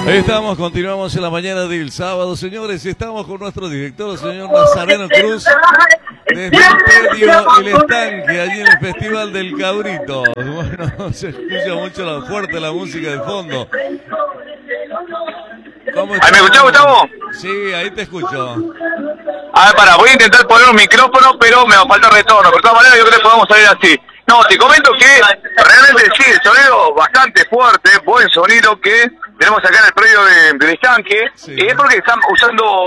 Ahí estamos, continuamos en la mañana del sábado, señores, y estamos con nuestro director, el señor Nazareno Cruz, desde el predio El Estanque, allí en el Festival del Cabrito. Bueno, se escucha mucho fuerte la música de fondo. ¿Cómo estás? ¿Ahí me escuchás, Gustavo? Sí, ahí te escucho. A ver, voy a intentar poner un micrófono, pero me va a faltar retorno. Pero de todas maneras yo creo que podemos salir así. No, te comento que realmente sí, el sonido bastante fuerte, buen sonido que tenemos acá en el predio del Estanque. Sí. Y es porque están usando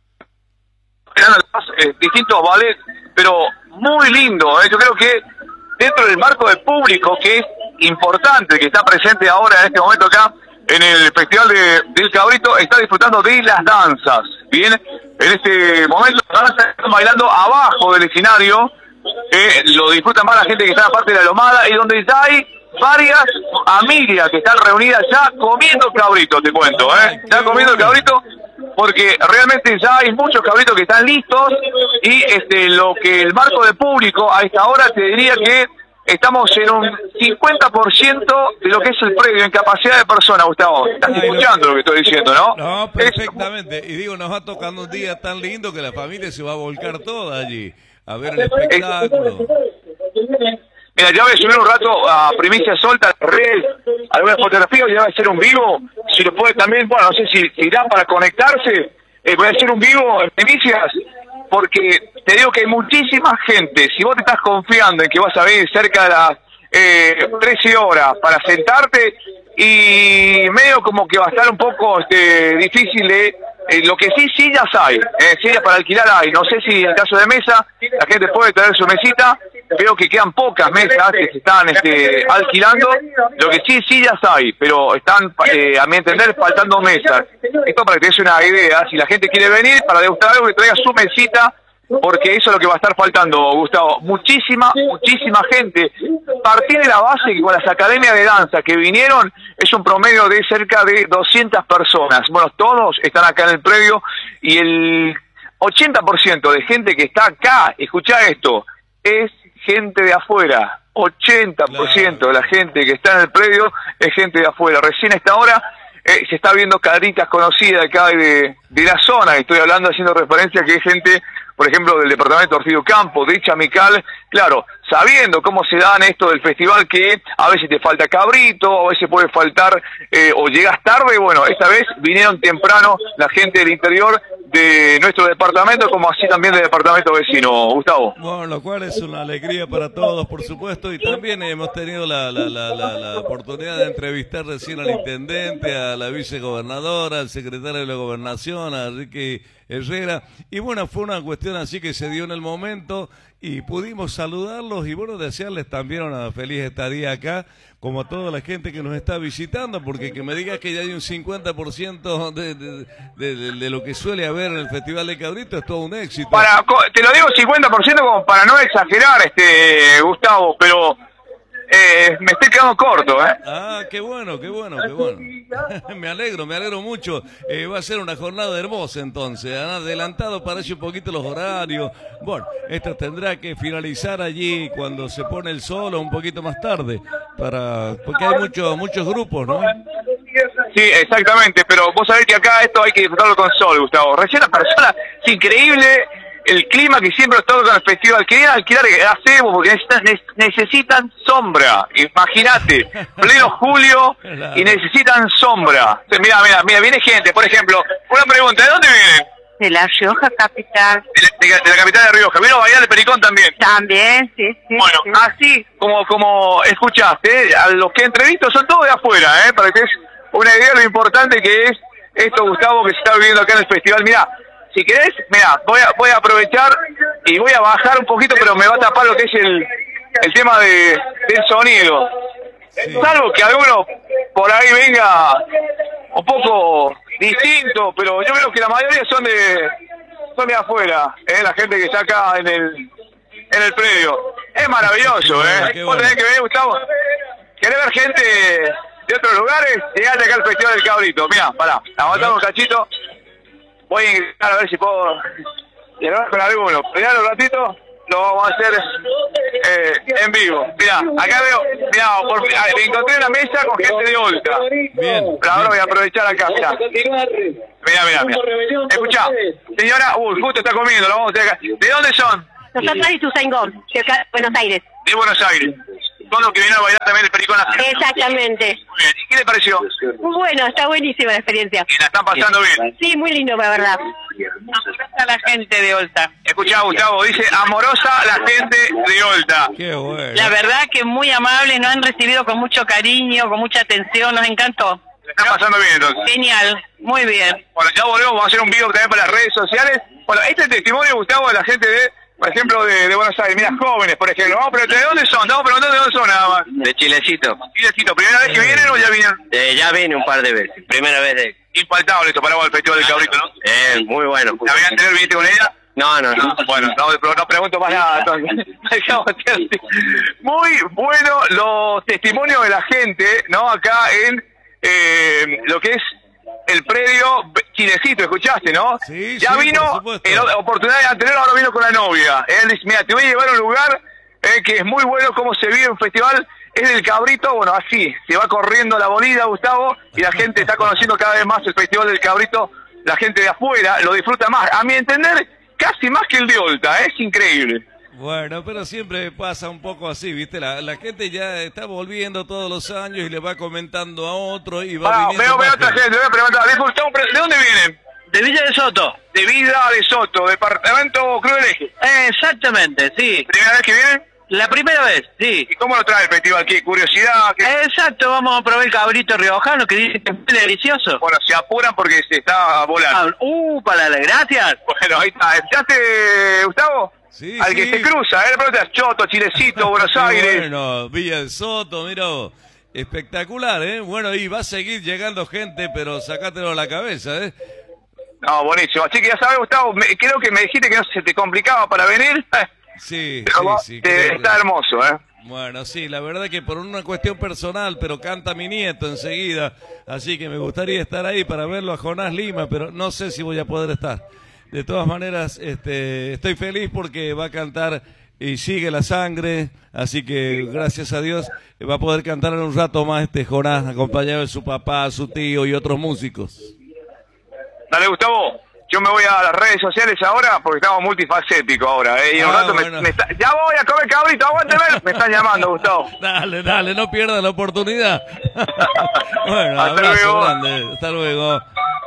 distintos ballets, pero muy lindo. Yo creo que dentro del marco del público, que es importante, que está presente ahora en este momento acá en el Festival del Cabrito, está disfrutando de las danzas. Bien, en este momento las danzas están bailando abajo del escenario. Lo disfrutan más la gente que está en la parte de la lomada y donde ya hay varias familias que están reunidas ya comiendo cabrito, te cuento, ya comiendo el cabrito, porque realmente ya hay muchos cabritos que están listos y lo que el marco de público a esta hora te diría que estamos en un 50% de lo que es el predio en capacidad de personas, Gustavo. Estás escuchando lo que estoy diciendo, ¿no? No, perfectamente. Y digo, nos va tocando un día tan lindo que la familia se va a volcar toda allí a ver el espectáculo. Mira, ya voy a subir un rato a Primicia Solta, algunas fotografías, ya voy a hacer un vivo, si lo puede también, bueno, no sé si irá para conectarse, voy a hacer un vivo en Primicias, porque te digo que hay muchísima gente, si vos te estás confiando en que vas a venir cerca de las 13 horas para sentarte, y medio como que va a estar un poco difícil de... lo que sí, sillas hay, sillas para alquilar hay, no sé si en el caso de mesa, la gente puede traer su mesita, veo que quedan pocas mesas que se están alquilando, lo que sí, sillas hay, pero están, a mi entender, faltando mesas. Esto para que te des una idea, si la gente quiere venir para degustar algo, que traiga su mesita, porque eso es lo que va a estar faltando, Gustavo. Muchísima gente. Partir de la base que con las academias de danza que vinieron es un promedio de cerca de 200 personas. Bueno, todos están acá en el predio y el 80% de gente que está acá, escuchá esto, es gente de afuera. 80% de la gente que está en el predio es gente de afuera. Recién a esta hora se está viendo caritas conocidas acá de la zona. Estoy hablando, haciendo referencia a que hay gente, por ejemplo, del departamento de Orfidio Campo, de Chamical, claro, sabiendo cómo se dan esto del festival, que a veces te falta cabrito, a veces puede faltar, o llegas tarde. Bueno, esta vez vinieron temprano la gente del interior de nuestro departamento, como así también del departamento vecino, Gustavo. Bueno, lo cual es una alegría para todos, por supuesto, y también hemos tenido la oportunidad de entrevistar recién al intendente, a la vicegobernadora, al secretario de la Gobernación, a Enrique Herrera, y bueno, fue una cuestión así que se dio en el momento y pudimos saludarlos y bueno, desearles también una feliz estadía acá, como a toda la gente que nos está visitando, porque que me digas que ya hay un 50% de lo que suele haber en el Festival de Cabrito es todo un éxito. Te lo digo 50% como para no exagerar, Gustavo, pero me estoy quedando corto, Ah, qué bueno. me alegro mucho. Va a ser una jornada hermosa entonces. Han adelantado, parece un poquito los horarios. Bueno, esto tendrá que finalizar allí cuando se pone el sol o un poquito más tarde, porque hay muchos grupos, ¿no? Sí, exactamente, pero vos sabés que acá esto hay que disfrutarlo con sol, Gustavo. Recién la persona, es increíble el clima que siempre toca con el festival. Querían alquilar gazebo porque necesitan sombra. Imagínate, pleno julio y necesitan sombra. Mira, viene gente, por ejemplo, una pregunta, ¿de dónde vienen? De La Rioja, capital. De la capital de Rioja. ¿Vino a bailar el Pericón también? También, sí. Bueno, sí. así como escuchaste, a los que entrevisto son todos de afuera, para que es una idea de lo importante que es esto, Gustavo, que se está viviendo acá en el festival. Mirá, si querés, voy a aprovechar y voy a bajar un poquito, pero me va a tapar lo que es el tema del sonido. Sí. Salvo que alguno por ahí venga un poco distinto, pero yo creo que la mayoría son de afuera, la gente que está acá en el predio. Es maravilloso, Vos tenés que ver, Gustavo. ¿Querés ver gente de otros lugares? Llegate acá al Festival del Cabrito. Mirá, pará, aguantamos un cachito. Voy a intentar a ver si puedo llegar con alguno. Esperá un ratito. lo vamos a hacer en vivo. Mirá, acá veo, mirá, me encontré una mesa con gente de Olta. Bien. Pero ahora voy a aprovechar acá, mirá. Mirá. Escuchá, señora, justo está comiendo, lo vamos a tener acá. ¿De dónde son? Nosotros de Ituzaingó, de Buenos Aires. De Buenos Aires. Son los que vinieron a bailar también el Pericón Nacional. Exactamente. Muy bien. ¿Y qué le pareció? Bueno, está buenísima la experiencia. Y la están pasando bien. Sí, muy lindo, la verdad. Amorosa la gente de Olta. Escuchá, Gustavo, dice amorosa la gente de Olta. Qué bueno. La verdad que muy amables, nos han recibido con mucho cariño, con mucha atención, nos encantó. La están pasando bien entonces. Genial, muy bien. Bueno, ya volvemos, vamos a hacer un video también para las redes sociales. Bueno, este es el testimonio, Gustavo, de la gente de, por ejemplo, de Buenos Aires. Mira, jóvenes, por ejemplo. Vamos a preguntar, ¿de dónde son? Estamos preguntando de dónde son nada más. De Chilecito. Chilecito, ¿primera vez que vienen o ya vienen? Ya vine un par de veces. Primera vez de... Infaltable esto para vos, el Festival del Cabrito, ¿no? Muy bueno. ¿La habían anterior viniste con ella? No. Bueno, no pregunto más nada, entonces. Muy bueno los testimonios de la gente, ¿no? Acá en lo que es el predio Chilecito, ¿escuchaste, no? Sí, ya sí, vino, por supuesto. en la oportunidad anterior, ahora vino con la novia. Él dice, mira, te voy a llevar a un lugar que es muy bueno cómo se vive un festival. Es del Cabrito, bueno, así, se va corriendo la bolida, Gustavo, y la gente está conociendo cada vez más el Festival del Cabrito. La gente de afuera lo disfruta más, a mi entender, casi más que el de Olta, es increíble. Bueno, pero siempre pasa un poco así, ¿viste? La gente ya está volviendo todos los años y le va comentando a otro y va viniendo Veo más otra gente, voy a preguntar, ¿de dónde vienen? De Villa de Soto. De Vida de Soto, departamento Cruz del Eje. Exactamente, sí. ¿Primera vez que vienen? La primera vez, sí. ¿Y cómo lo trae el festival? ¿Qué curiosidad? Exacto, vamos a probar el cabrito riojano que dice que es muy delicioso. Bueno, se apuran porque se está volando. Para las gracias. Bueno, ahí está. ¿Escuchaste, Gustavo? Sí, Al que sí. se cruza, le preguntas Choto, Chilecito, Buenos Qué Aires. Bueno, Villa del Soto, mira vos. Espectacular, ¿eh? Bueno, y va a seguir llegando gente, pero sacátelo de la cabeza, ¿eh? No, buenísimo. Así que ya sabes, Gustavo, creo que me dijiste que no se te complicaba para venir. Sí, Pero sí, creo que- está hermoso, ¿eh? Bueno, sí, la verdad que por una cuestión personal, pero canta mi nieto enseguida, así que me gustaría estar ahí para verlo a Jonás Lima, pero no sé si voy a poder estar. De todas maneras, estoy feliz porque va a cantar y sigue la sangre, así que gracias a Dios va a poder cantar en un rato más Jonás, acompañado de su papá, su tío y otros músicos. Dale, Gustavo. Yo me voy a las redes sociales ahora porque estamos multifacéticos ahora, ¿eh? Y en un rato bueno. ya voy a comer cabrito, aguánteme. Me están llamando, Gustavo. Dale, no pierdas la oportunidad. Bueno, Hasta abrazo luego. grande, hasta luego.